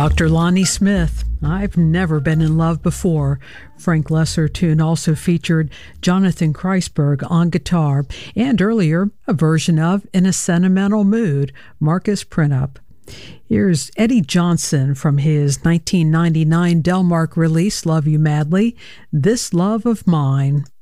Dr. Lonnie Smith, I've Never Been in Love Before. Frank Lesser tune also featured Jonathan Kreisberg on guitar, and earlier, a version of In a Sentimental Mood, Marcus Printup. Here's Eddie Johnson from his 1999 Delmark release, Love You Madly, This Love of Mine.